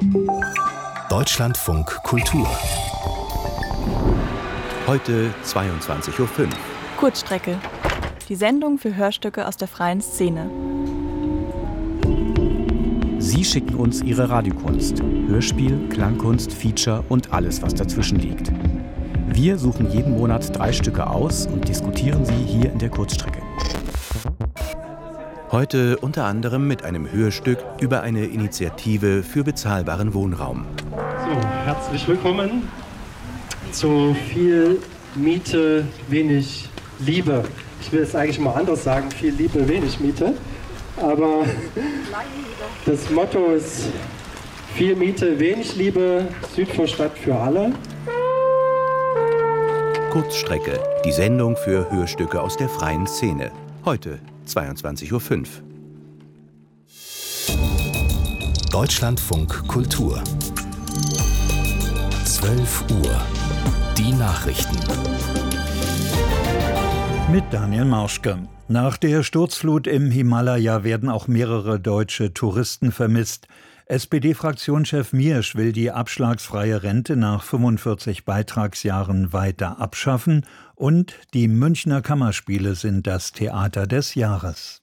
Deutschlandfunk Kultur. Heute 22:05 Uhr. Kurzstrecke. Die Sendung für Hörstücke aus der freien Szene. Sie schicken uns Ihre Radiokunst, Hörspiel, Klangkunst, Feature und alles, was dazwischen liegt. Wir suchen jeden Monat 3 Stücke aus und diskutieren sie hier in der Kurzstrecke. Heute unter anderem mit einem Hörstück über eine Initiative für bezahlbaren Wohnraum. So, herzlich willkommen zu viel Miete, wenig Liebe. Ich will es eigentlich mal anders sagen, viel Liebe, wenig Miete. Aber das Motto ist viel Miete, wenig Liebe, Südvorstadt für alle. Kurzstrecke, die Sendung für Hörstücke aus der freien Szene. Heute 22:05 Uhr. Deutschlandfunk Kultur. 12 Uhr. Die Nachrichten. Mit Daniel Mauschke. Nach der Sturzflut im Himalaya werden auch mehrere deutsche Touristen vermisst. SPD-Fraktionschef Miersch will die abschlagsfreie Rente nach 45 Beitragsjahren weiter abschaffen und die Münchner Kammerspiele sind das Theater des Jahres.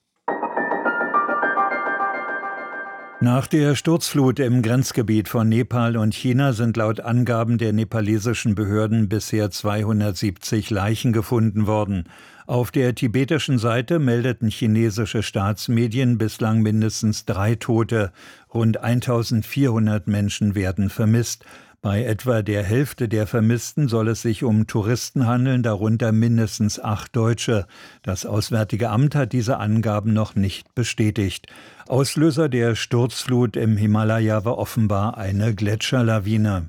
Nach der Sturzflut im Grenzgebiet von Nepal und China sind laut Angaben der nepalesischen Behörden bisher 270 Leichen gefunden worden. Auf der tibetischen Seite meldeten chinesische Staatsmedien bislang mindestens 3 Tote. Rund 1400 Menschen werden vermisst. Bei etwa der Hälfte der Vermissten soll es sich um Touristen handeln, darunter mindestens 8 Deutsche. Das Auswärtige Amt hat diese Angaben noch nicht bestätigt. Auslöser der Sturzflut im Himalaya war offenbar eine Gletscherlawine.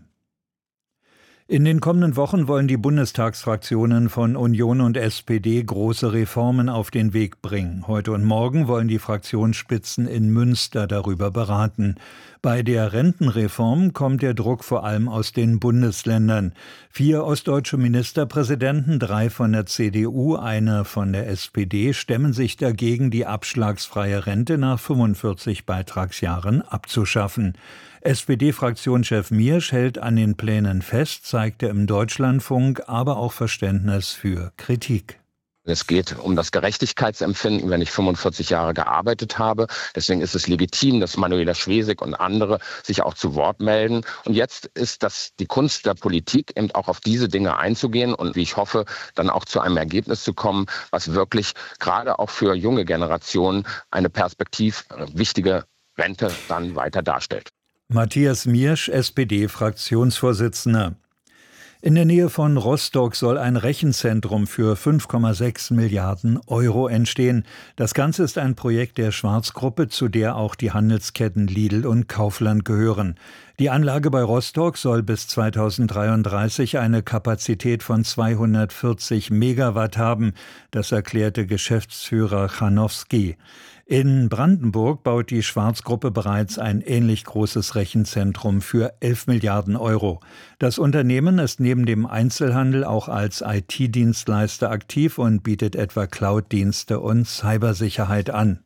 In den kommenden Wochen wollen die Bundestagsfraktionen von Union und SPD große Reformen auf den Weg bringen. Heute und morgen wollen die Fraktionsspitzen in Münster darüber beraten. Bei der Rentenreform kommt der Druck vor allem aus den Bundesländern. 4 ostdeutsche Ministerpräsidenten, 3 von der CDU, einer von der SPD, stemmen sich dagegen, die abschlagsfreie Rente nach 45 Beitragsjahren abzuschaffen. SPD-Fraktionschef Miersch hält an den Plänen fest, zeigte im Deutschlandfunk aber auch Verständnis für Kritik. Es geht um das Gerechtigkeitsempfinden, wenn ich 45 Jahre gearbeitet habe. Deswegen ist es legitim, dass Manuela Schwesig und andere sich auch zu Wort melden. Und jetzt ist das die Kunst der Politik, eben auch auf diese Dinge einzugehen und, wie ich hoffe, dann auch zu einem Ergebnis zu kommen, was wirklich gerade auch für junge Generationen eine perspektivwichtige Rente dann weiter darstellt. Matthias Miersch, SPD-Fraktionsvorsitzender. In der Nähe von Rostock soll ein Rechenzentrum für 5,6 Milliarden Euro entstehen. Das Ganze ist ein Projekt der Schwarz-Gruppe, zu der auch die Handelsketten Lidl und Kaufland gehören. Die Anlage bei Rostock soll bis 2033 eine Kapazität von 240 Megawatt haben. Das erklärte Geschäftsführer Chanowski. In Brandenburg baut die Schwarz-Gruppe bereits ein ähnlich großes Rechenzentrum für 11 Milliarden Euro. Das Unternehmen ist neben dem Einzelhandel auch als IT-Dienstleister aktiv und bietet etwa Cloud-Dienste und Cybersicherheit an.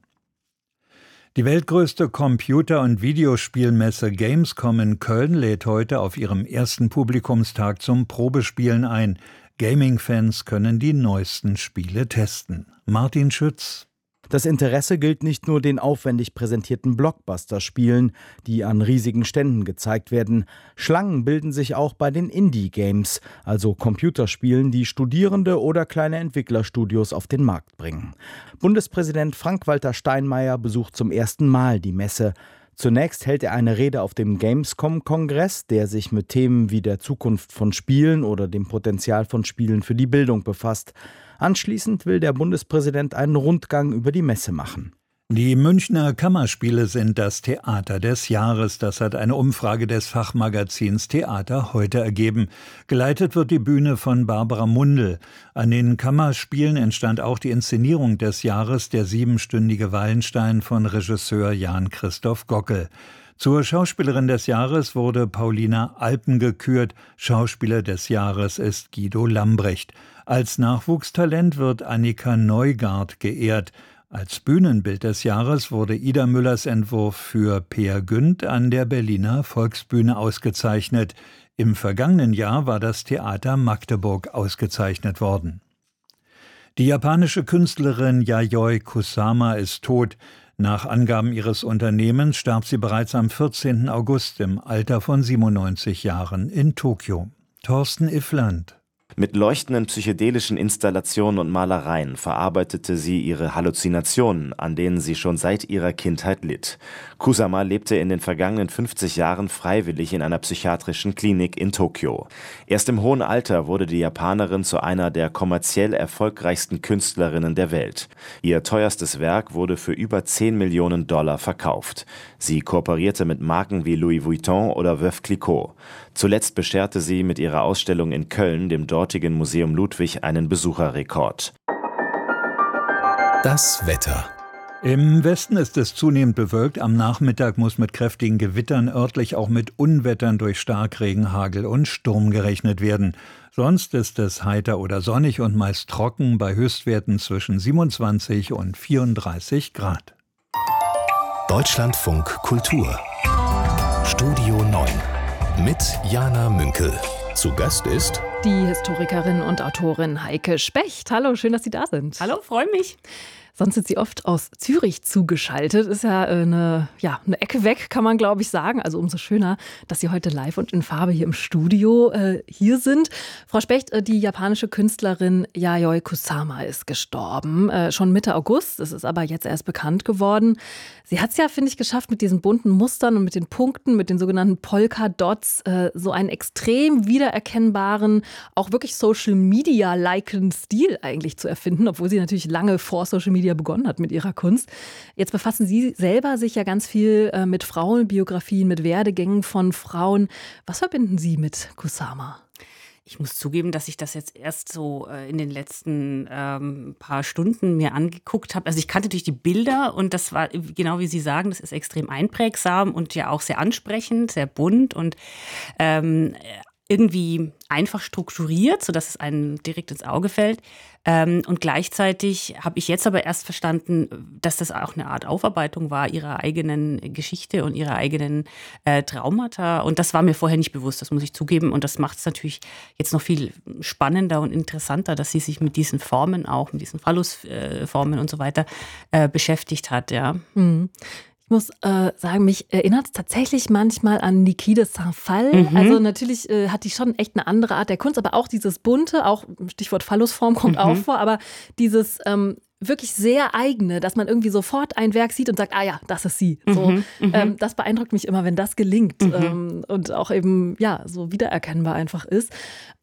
Die weltgrößte Computer- und Videospielmesse Gamescom in Köln lädt heute auf ihrem ersten Publikumstag zum Probespielen ein. Gaming-Fans können die neuesten Spiele testen. Martin Schütz. Das Interesse gilt nicht nur den aufwendig präsentierten Blockbuster-Spielen, die an riesigen Ständen gezeigt werden. Schlangen bilden sich auch bei den Indie-Games, also Computerspielen, die Studierende oder kleine Entwicklerstudios auf den Markt bringen. Bundespräsident Frank-Walter Steinmeier besucht zum ersten Mal die Messe. Zunächst hält er eine Rede auf dem Gamescom-Kongress, der sich mit Themen wie der Zukunft von Spielen oder dem Potenzial von Spielen für die Bildung befasst. Anschließend will der Bundespräsident einen Rundgang über die Messe machen. Die Münchner Kammerspiele sind das Theater des Jahres. Das hat eine Umfrage des Fachmagazins Theater heute ergeben. Geleitet wird die Bühne von Barbara Mundl. An den Kammerspielen entstand auch die Inszenierung des Jahres, der 7-stündige Wallenstein von Regisseur Jan-Christoph Gockel. Zur Schauspielerin des Jahres wurde Paulina Alpen gekürt. Schauspieler des Jahres ist Guido Lambrecht. Als Nachwuchstalent wird Annika Neugart geehrt. Als Bühnenbild des Jahres wurde Ida Müllers Entwurf für Peer Gynt an der Berliner Volksbühne ausgezeichnet. Im vergangenen Jahr war das Theater Magdeburg ausgezeichnet worden. Die japanische Künstlerin Yayoi Kusama ist tot. Nach Angaben ihres Unternehmens starb sie bereits am 14. August im Alter von 97 Jahren in Tokio. Thorsten Iffland. Mit leuchtenden psychedelischen Installationen und Malereien verarbeitete sie ihre Halluzinationen, an denen sie schon seit ihrer Kindheit litt. Kusama lebte in den vergangenen 50 Jahren freiwillig in einer psychiatrischen Klinik in Tokio. Erst im hohen Alter wurde die Japanerin zu einer der kommerziell erfolgreichsten Künstlerinnen der Welt. Ihr teuerstes Werk wurde für über 10 Millionen Dollar verkauft. Sie kooperierte mit Marken wie Louis Vuitton oder Veuve Clicquot. Zuletzt bescherte sie mit ihrer Ausstellung in Köln dem dortigen Museum Ludwig einen Besucherrekord. Das Wetter. Im Westen ist es zunehmend bewölkt. Am Nachmittag muss mit kräftigen Gewittern, örtlich auch mit Unwettern durch Starkregen, Hagel und Sturm gerechnet werden. Sonst ist es heiter oder sonnig und meist trocken bei Höchstwerten zwischen 27 und 34 Grad. Deutschlandfunk Kultur. Studio 9 mit Jana Münkel. Zu Gast ist die Historikerin und Autorin Heike Specht. Hallo, schön, dass Sie da sind. Hallo, freue mich. Sonst sind Sie oft aus Zürich zugeschaltet. Ist ja eine Ecke weg, kann man, glaube ich, sagen. Also umso schöner, dass Sie heute live und in Farbe hier im Studio hier sind. Frau Specht, die japanische Künstlerin Yayoi Kusama ist gestorben. Schon Mitte August, es ist aber jetzt erst bekannt geworden. Sie hat es ja, finde ich, geschafft, mit diesen bunten Mustern und mit den Punkten, mit den sogenannten Polka-Dots, so einen extrem wiedererkennbaren, auch wirklich Social-Media-liken Stil eigentlich zu erfinden, obwohl sie natürlich lange vor Social Media begonnen hat mit ihrer Kunst. Jetzt befassen Sie selber sich ja ganz viel mit Frauenbiografien, mit Werdegängen von Frauen. Was verbinden Sie mit Kusama? Ich muss zugeben, dass ich das jetzt erst so in den letzten paar Stunden mir angeguckt habe. Also ich kannte natürlich die Bilder und das war genau wie Sie sagen, das ist extrem einprägsam und ja auch sehr ansprechend, sehr bunt und irgendwie einfach strukturiert, sodass es einem direkt ins Auge fällt. Und gleichzeitig habe ich jetzt aber erst verstanden, dass das auch eine Art Aufarbeitung war ihrer eigenen Geschichte und ihrer eigenen Traumata. Und das war mir vorher nicht bewusst, das muss ich zugeben. Und das macht es natürlich jetzt noch viel spannender und interessanter, dass sie sich mit diesen Formen auch, mit diesen Phallusformen und so weiter beschäftigt hat. Ja. Mhm. Ich muss sagen, mich erinnert es tatsächlich manchmal an Niki de Saint-Phal. Also natürlich hat die schon echt eine andere Art der Kunst, aber auch dieses Bunte, auch Stichwort Phallusform kommt auch vor, aber dieses wirklich sehr eigene, dass man irgendwie sofort ein Werk sieht und sagt, ah ja, das ist sie. So, das beeindruckt mich immer, wenn das gelingt und auch eben ja so wiedererkennbar einfach ist.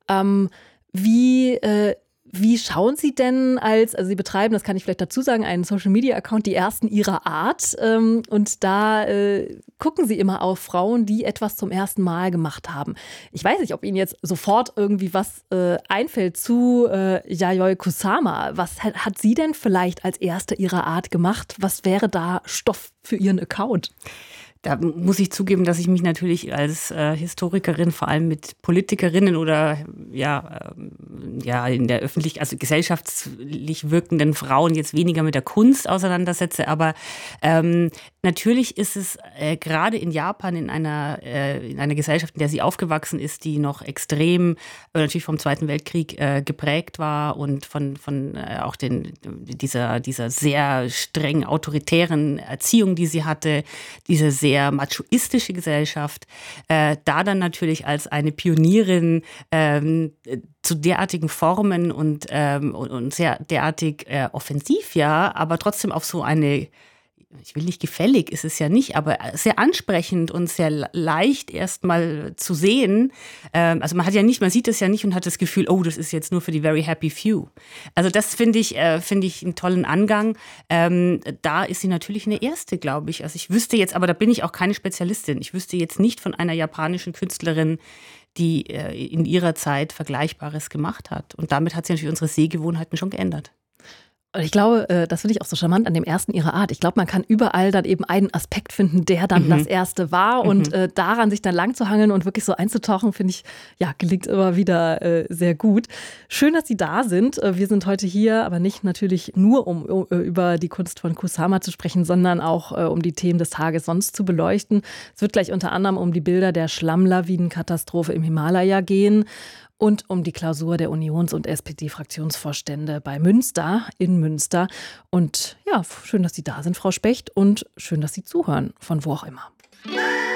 Wie schauen Sie denn also Sie betreiben, das kann ich vielleicht dazu sagen, einen Social-Media-Account, die ersten ihrer Art. Und da gucken Sie immer auf Frauen, die etwas zum ersten Mal gemacht haben. Ich weiß nicht, ob Ihnen jetzt sofort irgendwie was einfällt zu Yayoi Kusama. Was hat sie denn vielleicht als erste ihrer Art gemacht? Was wäre da Stoff für Ihren Account? Da muss ich zugeben, dass ich mich natürlich als Historikerin vor allem mit Politikerinnen oder in der also gesellschaftlich wirkenden Frauen jetzt weniger mit der Kunst auseinandersetze. Aber natürlich ist es gerade in Japan in einer Gesellschaft, in der sie aufgewachsen ist, die noch extrem natürlich vom Zweiten Weltkrieg geprägt war und von auch dieser sehr streng autoritären Erziehung, die sie hatte, diese sehr machoistische Gesellschaft, da dann natürlich als eine Pionierin zu derartigen Formen und sehr derartig offensiv, ja, aber trotzdem auf so eine, ich will nicht gefällig, ist es ja nicht, aber sehr ansprechend und sehr leicht erstmal zu sehen. Also man sieht es ja nicht und hat das Gefühl, oh, das ist jetzt nur für die very happy few. Also das finde ich einen tollen Angang. Da ist sie natürlich eine erste, glaube ich. Also ich wüsste jetzt, aber da bin ich auch keine Spezialistin. Ich wüsste jetzt nicht von einer japanischen Künstlerin, die in ihrer Zeit Vergleichbares gemacht hat. Und damit hat sie natürlich unsere Sehgewohnheiten schon geändert. Und ich glaube, das finde ich auch so charmant an dem ersten ihrer Art. Ich glaube, man kann überall dann eben einen Aspekt finden, der dann das erste war. Und daran sich dann lang zu hangeln und wirklich so einzutauchen, finde ich, ja, gelingt immer wieder sehr gut. Schön, dass Sie da sind. Wir sind heute hier, aber nicht natürlich nur, um über die Kunst von Kusama zu sprechen, sondern auch um die Themen des Tages sonst zu beleuchten. Es wird gleich unter anderem um die Bilder der Schlammlawinenkatastrophe im Himalaya gehen. Und um die Klausur der Unions- und SPD-Fraktionsvorstände in Münster. Und ja, schön, dass Sie da sind, Frau Specht, und schön, dass Sie zuhören, von wo auch immer.